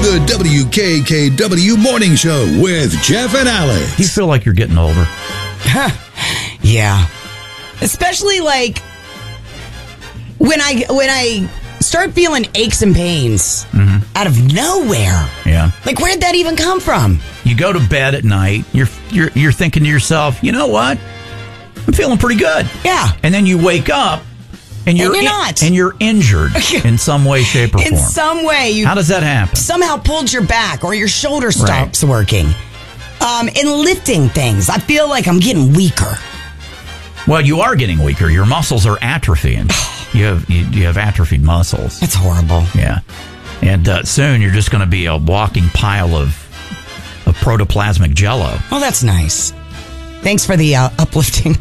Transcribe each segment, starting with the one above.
The WKKW Morning Show with Jeff and Alex. You feel like you're getting older? Yeah. Especially like when I start feeling aches and pains out of nowhere. Yeah. Like, where'd that even come from? You go to bed at night, you're thinking to yourself, you know what? I'm feeling pretty good. Yeah. And then you wake up and you're not. And you're injured in some way, shape, or form. In some way. You How does that happen? somehow pulled your back or your shoulder stops working. In lifting things, I feel like I'm getting weaker. Well, you are getting weaker. Your muscles are atrophying. You have atrophied muscles. That's horrible. Yeah. And soon you're just going to be a walking pile of protoplasmic jello. Oh, that's nice. Thanks for the uplifting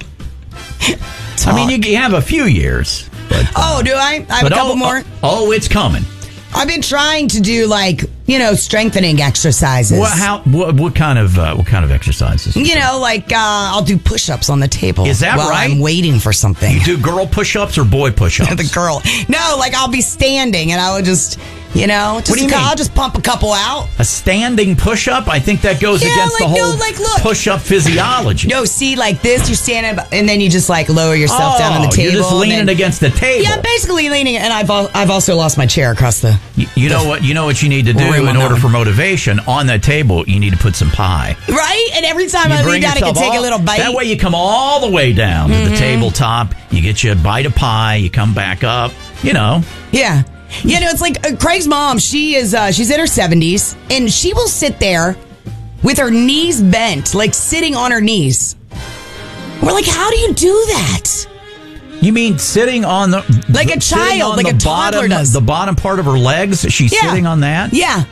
talk. I mean, you have a few years. But, do I? I have a couple more? It's coming. I've been trying to do strengthening exercises. What kind of exercises? I'll do push-ups on the table. Is that while right? I'm waiting for something. You do girl push-ups or boy push-ups? The girl. No, I'll be standing and I would just, What do you mean? I'll just pump a couple out. A standing push-up? I think that goes against the whole push-up physiology. No, see, like this, you're standing and then you just lower yourself down on the table. You're just leaning against the table. Yeah, basically leaning, and I've also lost my chair across the. You know what you need to do in order for motivation on that table. You need to put some pie. Right, and every time I lean down, I can take a little bite. That way, you come all the way down to the tabletop. You get you a bite of pie. You come back up. Yeah. Yeah, it's like Craig's mom. She's in her 70s, and she will sit there with her knees bent, like sitting on her knees. We're like, how do you do that? You mean sitting on the like a child, like a toddler does. The bottom part of her legs? She's sitting on that? Yeah.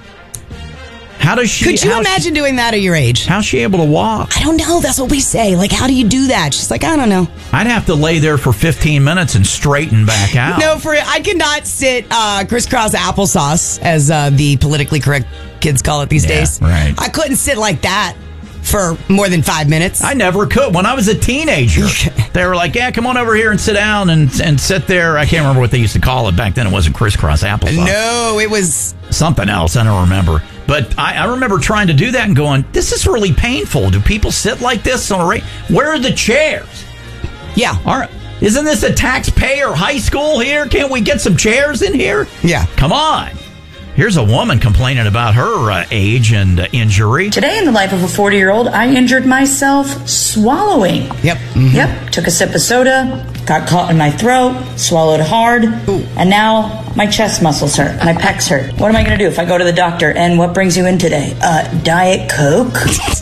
How does she? Could you imagine doing that at your age? How's she able to walk? I don't know. That's what we say. Like, how do you do that? She's like, I don't know. I'd have to lay there for 15 minutes and straighten back out. No, I cannot sit crisscross applesauce, as the politically correct kids call it these days. Right. I couldn't sit like that for more than 5 minutes. I never could. When I was a teenager, they were like, yeah, come on over here and sit down and sit there. I can't remember what they used to call it back then. It wasn't crisscross applesauce. No, it was something else. I don't remember. But I remember trying to do that and going, this is really painful. Do people sit like this on a rate? Where are the chairs? Yeah. Isn't this a taxpayer high school here? Can't we get some chairs in here? Yeah. Come on. Here's a woman complaining about her age and injury. Today in the life of a 40-year-old, I injured myself swallowing. Yep. Mm-hmm. Yep. Took a sip of soda, got caught in my throat, swallowed hard, and now my chest muscles hurt. My pecs hurt. What am I going to do if I go to the doctor? And what brings you in today? Diet Coke?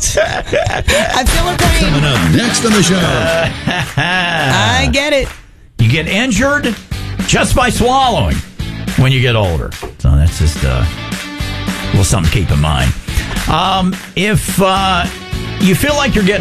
I feel okay. Coming up next on the show. I get it. You get injured just by swallowing when you get older. So that's just something to keep in mind. If you feel like you're getting